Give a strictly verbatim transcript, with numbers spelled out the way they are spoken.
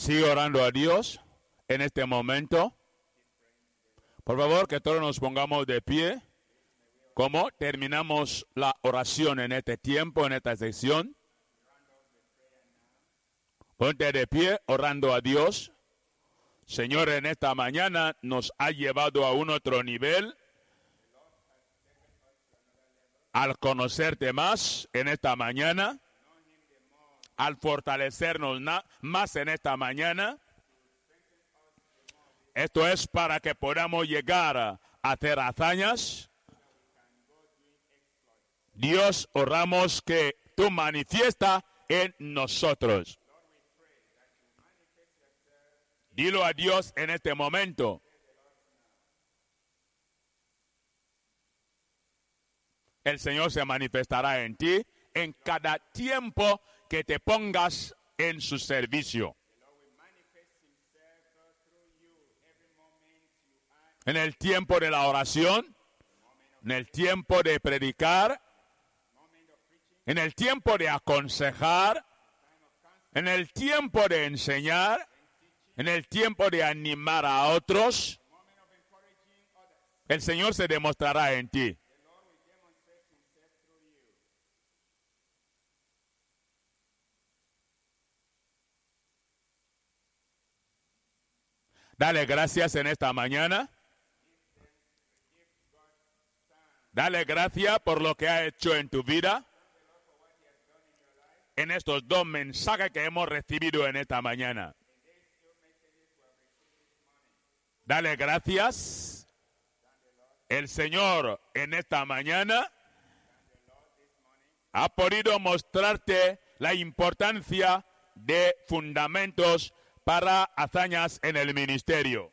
Sigue orando a Dios en este momento. Por favor, que todos nos pongamos de pie. Como terminamos la oración en este tiempo, en esta sección. Ponte de pie orando a Dios. Señor, en esta mañana nos ha llevado a un otro nivel. Al conocerte más en esta mañana. Al fortalecernos más en esta mañana. Esto es para que podamos llegar a hacer hazañas. Dios, oramos que tú manifiesta en nosotros. Dilo a Dios en este momento. El Señor se manifestará en ti en cada tiempo que te pongas en su servicio. En el tiempo de la oración, en el tiempo de predicar, en el tiempo de aconsejar, en el tiempo de enseñar, en el tiempo de animar a otros, el Señor se demostrará en ti. Dale gracias en esta mañana. Dale gracias por lo que ha hecho en tu vida. En estos dos mensajes que hemos recibido en esta mañana. Dale gracias. El Señor en esta mañana ha podido mostrarte la importancia de fundamentos para hazañas en el ministerio.